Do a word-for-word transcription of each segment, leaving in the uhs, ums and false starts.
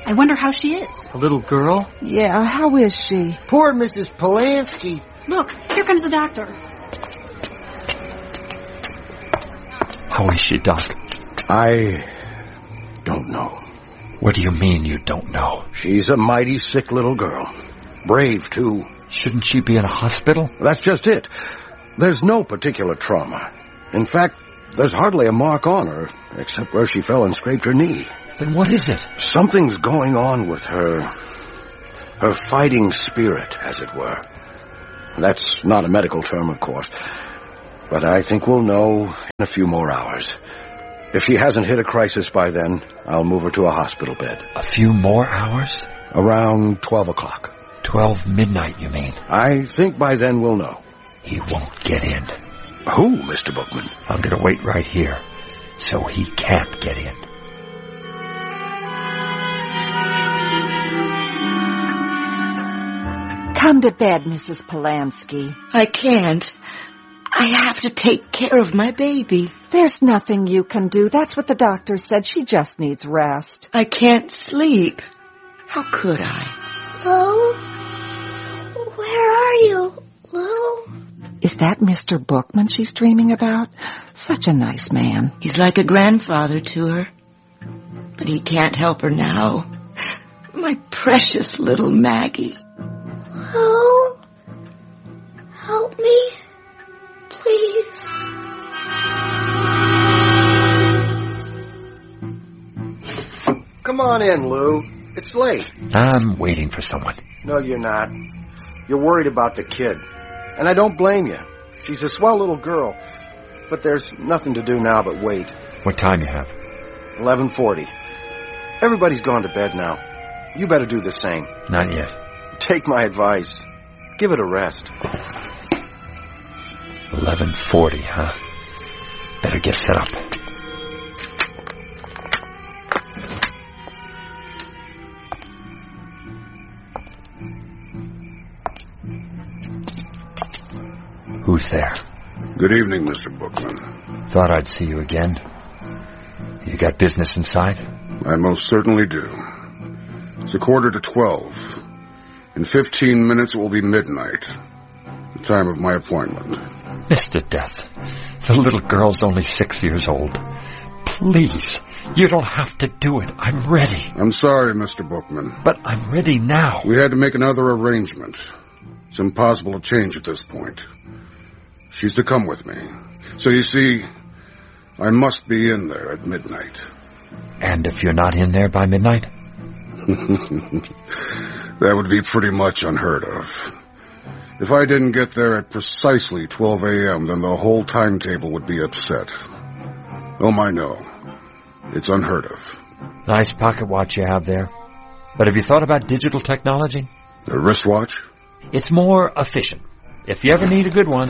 I wonder how she is. A little girl? Yeah, how is she? Poor Missus Polanski. Look, here comes the doctor. How is she, Doc? I don't know. What do you mean you don't know? She's a mighty sick little girl. Brave, too. Shouldn't she be in a hospital? That's just it. There's no particular trauma. In fact, there's hardly a mark on her, except where she fell and scraped her knee. Then what is it? Something's going on with her. Her fighting spirit, as it were. That's not a medical term, of course. But I think we'll know in a few more hours. If she hasn't hit a crisis by then, I'll move her to a hospital bed. A few more hours? Around twelve o'clock. Twelve midnight, you mean? I think by then we'll know. He won't get in. Who, Mister Bookman? I'm going to wait right here, so he can't get in. Come to bed, Missus Polanski. I can't. I have to take care of my baby. There's nothing you can do. That's what the doctor said. She just needs rest. I can't sleep. How could I? Lou? Where are you, Lou? Is that Mister Bookman she's dreaming about? Such a nice man. He's like a grandfather to her. But he can't help her now. My precious little Maggie. Lou? Help me, please. Come on in, Lou. It's late. I'm waiting for someone. No, you're not. You're worried about the kid. And I don't blame you. She's a swell little girl. But there's nothing to do now but wait. What time you have? eleven forty. Everybody's gone to bed now. You better do the same. Not yet. Take my advice. Give it a rest. eleven forty, huh? Better get set up. Who's there? Good evening, Mister Bookman. Thought I'd see you again. You got business inside? I most certainly do. It's a quarter to twelve. In fifteen minutes it will be midnight. The time of my appointment. Mister Death, the little girl's only six years old. Please, you don't have to do it. I'm ready. I'm sorry, Mister Bookman. But I'm ready now. We had to make another arrangement. It's impossible to change at this point. She's to come with me. So you see, I must be in there at midnight. And if you're not in there by midnight? That would be pretty much unheard of. If I didn't get there at precisely twelve a.m., then the whole timetable would be upset. Oh, my, no. It's unheard of. Nice pocket watch you have there. But have you thought about digital technology? A wristwatch? It's more efficient. If you ever need a good one.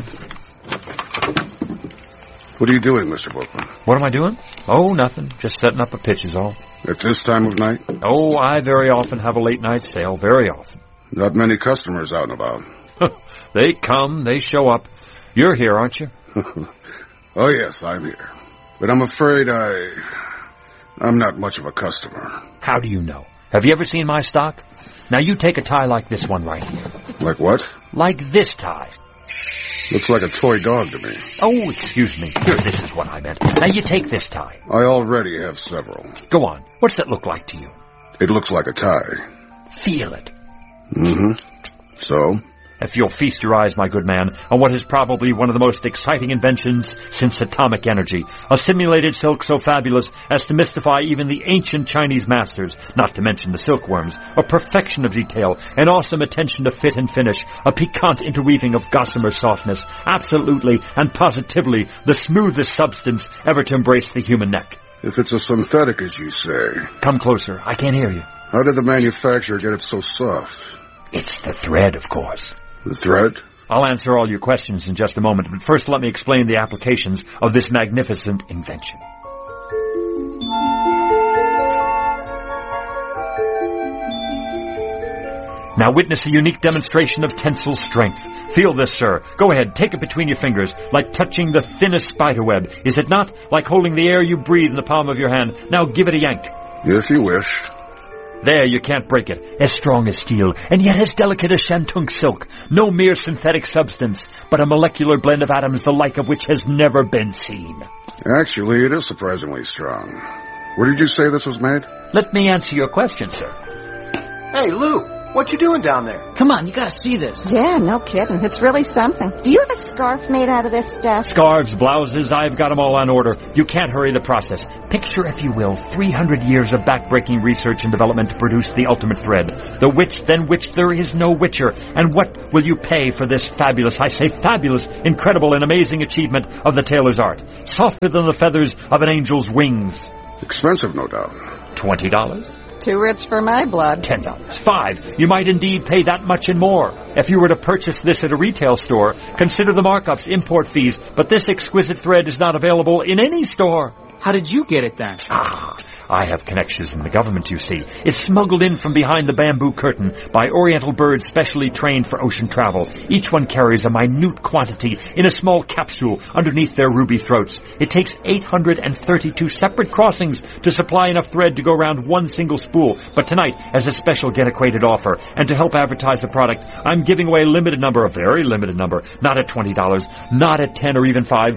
What are you doing, Mister Bookman? What am I doing? Oh, nothing. Just setting up a pitch is all. At this time of night? Oh, I very often have a late night sale. Very often. Not many customers out and about. They come, they show up. You're here, aren't you? Oh, yes, I'm here. But I'm afraid I... I'm not much of a customer. How do you know? Have you ever seen my stock? Now you take a tie like this one right here. Like what? Like this tie. Looks like a toy dog to me. Oh, excuse me. Here, this is what I meant. Now you take this tie. I already have several. Go on. What's that look like to you? It looks like a tie. Feel it. Mm-hmm. So? If you'll feast your eyes, my good man, on what is probably one of the most exciting inventions since atomic energy, a simulated silk so fabulous as to mystify even the ancient Chinese masters, not to mention the silkworms, a perfection of detail, an awesome attention to fit and finish, a piquant interweaving of gossamer softness, absolutely and positively the smoothest substance ever to embrace the human neck. If it's a synthetic, as you say... Come closer. I can't hear you. How did the manufacturer get it so soft? It's the thread, of course. The thread? I'll answer all your questions in just a moment, but first let me explain the applications of this magnificent invention. Now witness a unique demonstration of tensile strength. Feel this, sir. Go ahead, take it between your fingers, like touching the thinnest spider web. Is it not? Like holding the air you breathe in the palm of your hand. Now give it a yank. If you wish. There, you can't break it. As strong as steel, and yet as delicate as shantung silk. No mere synthetic substance, but a molecular blend of atoms the like of which has never been seen. Actually, it is surprisingly strong. Where did you say this was made? Let me answer your question, sir. Hey, Lou, what you doing down there? Come on, you gotta see this. Yeah, no kidding. It's really something. Do you have a scarf made out of this stuff? Scarves, blouses, I've got them all on order. You can't hurry the process. Picture, if you will, three hundred years of back-breaking research and development to produce the ultimate thread. The which, than which there is no witcher. And what will you pay for this fabulous, I say fabulous, incredible and amazing achievement of the tailor's art? Softer than the feathers of an angel's wings. Expensive, no doubt. Twenty dollars? Too rich for my blood. Ten dollars. Five. You might indeed pay that much and more. If you were to purchase this at a retail store, consider the markups, import fees, but this exquisite thread is not available in any store. How did you get it then? Ah, I have connections in the government, you see. It's smuggled in from behind the bamboo curtain by Oriental birds specially trained for ocean travel. Each one carries a minute quantity in a small capsule underneath their ruby throats. It takes eight hundred thirty-two separate crossings to supply enough thread to go around one single spool. But tonight, as a special get-acquainted offer, and to help advertise the product, I'm giving away a limited number, a very limited number, not at twenty dollars, not at ten or even five,